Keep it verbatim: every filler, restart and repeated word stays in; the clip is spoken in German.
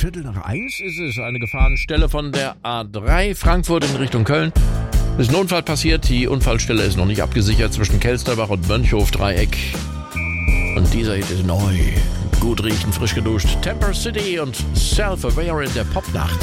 Viertel nach eins? Ist es eine Gefahrenstelle von der A drei Frankfurt in Richtung Köln. Ist ein Unfall passiert. Die Unfallstelle ist noch nicht abgesichert zwischen Kelsterbach und Mönchhof-Dreieck. Und dieser Hit ist neu. Gut riechen, frisch geduscht. Temper City und Self-Aware in der Popnacht.